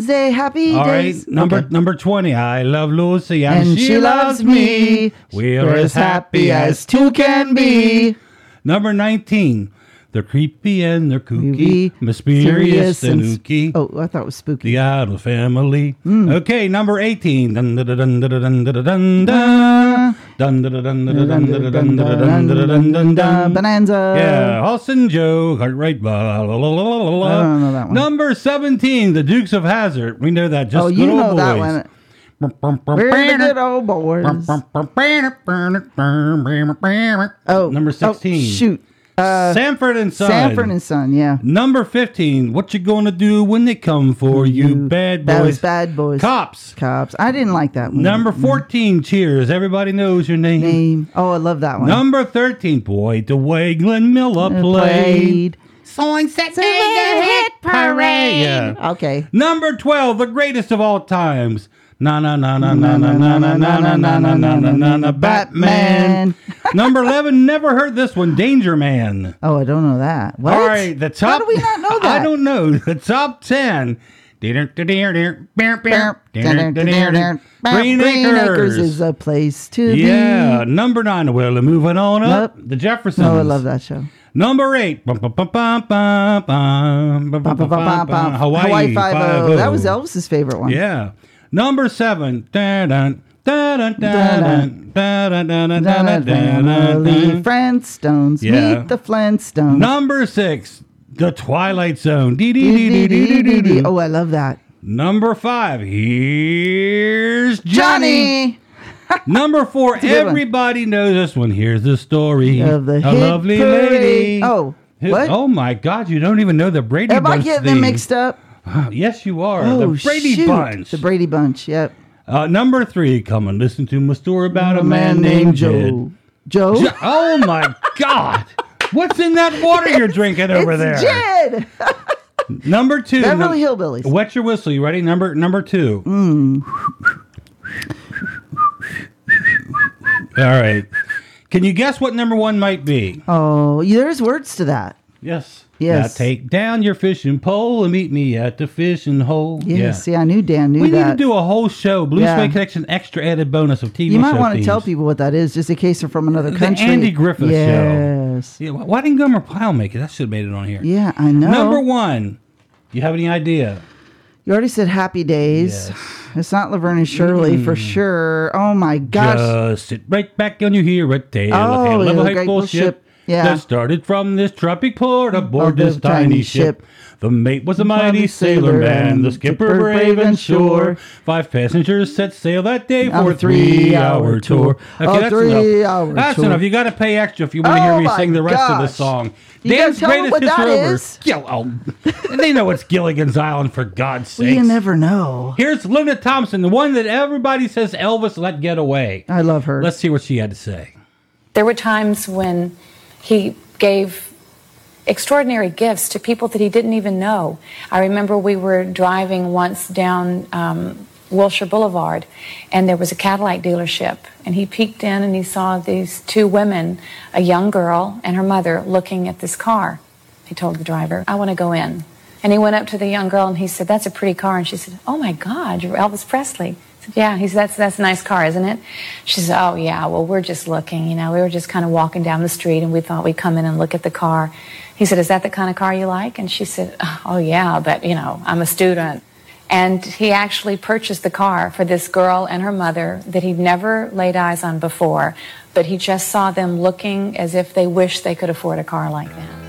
Say happy All right, days. number 20. I love Lucy and she loves me. We're as happy as two can be. Number 19. They're creepy and they're kooky, mysterious and ooky. Oh, I thought it was spooky. The Addams Family. Okay, number 18. Dun dun dun dun dun dun dun dun dun dun. Bonanza. Yeah, Halston Joe, Cartwright. Blah, blah, blah, blah, blah. I don't know that one. Number 17. The Dukes of Hazzard. We know that. Just Oh, good you old know boys. that one. We're the good old boys. Oh, Number 16. Oh, shoot. Sanford and Son. Sanford and Son, yeah. Number 15. What you gonna do when they come for you, bad boys? That was Bad Boys. Cops. I didn't like that one. Number 14. Cheers. Everybody knows your name. Oh, I love that one. Number 13. Boy, the way Glenn Miller played. Songs that made the hit parade. Yeah. Okay. Number 12. The greatest of all times. Na na na na na na na na na na na na na na na Batman. Number 11, never heard this one, Danger Man. Oh, I don't know that. What? All right, the top. How do we not know that? I don't know. The top 10. Green Acres is a place to be. Yeah. Number 9, well, moving on up, the Jeffersons. Oh, I love that show. Number 8, Hawaii 5-0. That was Elvis's favorite one. Yeah. Number 7, Family Flintstones. Yeah. Meet the Flintstones. Number 6, The Twilight Zone. Oh, I love that. Number 5, here's Johnny. Number 4, a good one. everybody knows this one. Here's the story Of the a hit lovely parade. lady. Oh, what? Oh my God! You don't even know the Brady Am I Bunch getting theme. them mixed up? Yes, you are. Oh, the Brady shoot. Bunch. The Brady Bunch, yep. Number 3, come and listen to my story about a man named Jed. Joe? Oh my God! What's in that water you're drinking over there? Jed! Number 2, Beverly Hillbillies. Wet your whistle. You ready? Number 2. All right. Can you guess what number 1 might be? Oh, there's words to that. Yes. Yes. Now take down your fishing pole and meet me at the fishing hole. Yes, yeah, I knew Dan knew we that. need to do a whole show, Blue Suede Connection extra added bonus of TV show You might want to themes. tell people what that is, just in case they're from another country. The Andy Griffith show. Yes. Yeah, why didn't Gomer Pyle make it? That should have made it on here. Yeah, I know. Number 1. You have any idea? You already said Happy Days. Yes. It's not Laverne and Shirley for sure. Oh my gosh. Just sit right back and you hear a tale Oh, of yeah, a the hateful Great ship. Ship. Yeah. That started from this tropic port aboard Of this the tiny ship. The mate was a mighty sailor man, the skipper brave and sure. 5 passengers set sail that day for a 3-hour tour. Okay, that's enough. That's enough. You got to pay extra if you want to hear me sing the rest of the song. You Dan's gotta tell them greatest what hits that are over. is. They know it's Gilligan's Island, for God's sake. You never know. Here's Luna Thompson, the one that everybody says Elvis let get away. I love her. Let's see what she had to say. There were times when he gave extraordinary gifts to people that he didn't even know. I remember we were driving once down Wilshire Boulevard, and there was a Cadillac dealership, and he peeked in and he saw these 2 women, a young girl and her mother, looking at this car. He told the driver, "I want to go in." And he went up to the young girl and he said, "That's a pretty car." And she said, "Oh my God, you're Elvis Presley." He said, "Yeah." He said, that's a nice car, isn't it?" She said, "Oh yeah, well, we're just looking, we were just kind of walking down the street and we thought we'd come in and look at the car." He said, "Is that the kind of car you like?" And she said, "Oh yeah, but I'm a student." And he actually purchased the car for this girl and her mother that he'd never laid eyes on before, but he just saw them looking as if they wished they could afford a car like that.